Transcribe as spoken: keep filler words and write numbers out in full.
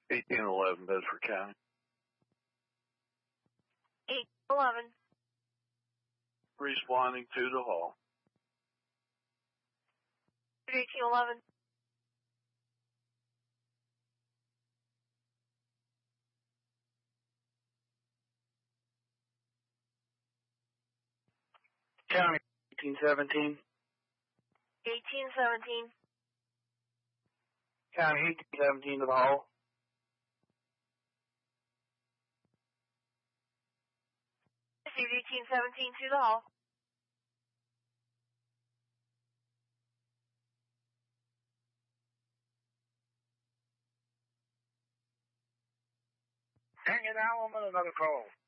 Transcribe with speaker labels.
Speaker 1: eighteen eleven, Bedford County.
Speaker 2: eighteen eleven.
Speaker 1: Responding to the hall.
Speaker 2: eighteen eleven.
Speaker 3: County eighteen seventeen.
Speaker 2: eighteen seventeen.
Speaker 3: County eighteen seventeen to the hall.
Speaker 2: Received eighteen seventeen to the hall.
Speaker 3: Hang it out, I'm on another call.